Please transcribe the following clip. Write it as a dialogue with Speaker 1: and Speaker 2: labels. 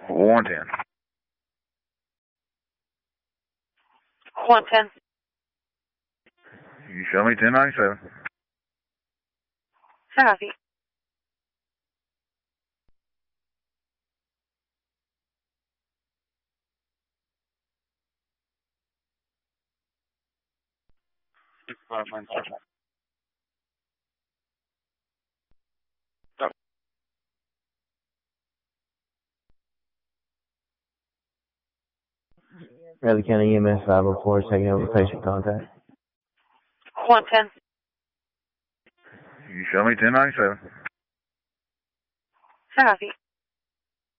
Speaker 1: 110.
Speaker 2: 110.
Speaker 1: You show me 1097.
Speaker 2: Copy.
Speaker 3: Bradley County EMS 504 taking over patient contact.
Speaker 2: 110.
Speaker 1: You show me 1097.
Speaker 2: Copy.